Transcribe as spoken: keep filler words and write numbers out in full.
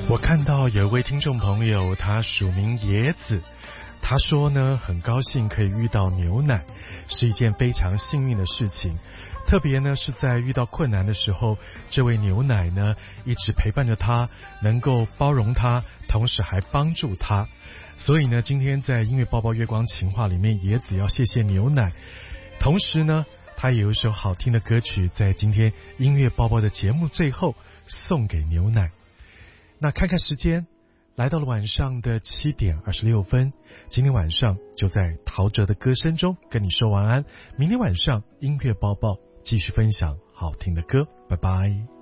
我看到有一位听众朋友，他署名野子，他说呢，很高兴可以遇到牛奶，是一件非常幸运的事情。特别呢是在遇到困难的时候，这位牛奶呢一直陪伴着他，能够包容他，同时还帮助他。所以呢，今天在音乐包包月光情话里面，野子要谢谢牛奶。同时呢，他也有一首好听的歌曲，在今天音乐包包的节目最后送给牛奶。那看看时间，来到了晚上的七点二十六分，今天晚上就在陶喆的歌声中跟你说晚安。明天晚上音乐包包继续分享好听的歌，拜拜。